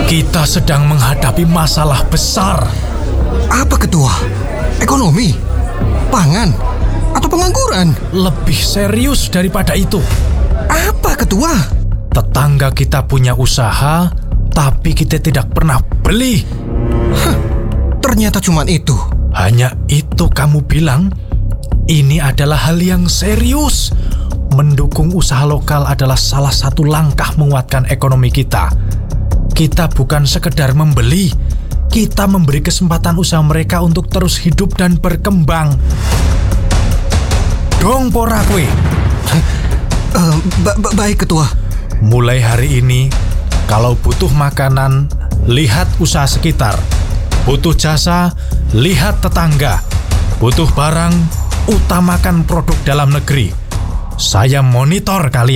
Kita sedang menghadapi masalah besar. Apa ketua? Ekonomi? Pangan? Atau pengangguran? Lebih serius daripada itu. Apa ketua? Tetangga kita punya usaha, tapi kita tidak pernah beli. Ternyata cuma itu. Hanya itu kamu bilang? Ini adalah hal yang serius. Mendukung usaha lokal adalah salah satu langkah menguatkan ekonomi kita. Kita bukan sekedar membeli, kita memberi kesempatan usaha mereka untuk terus hidup dan berkembang. Dong pora kue. Baik ketua. Mulai hari ini, kalau butuh makanan, lihat usaha sekitar. Butuh jasa, lihat tetangga. Butuh barang, utamakan produk dalam negeri. Saya monitor kalian.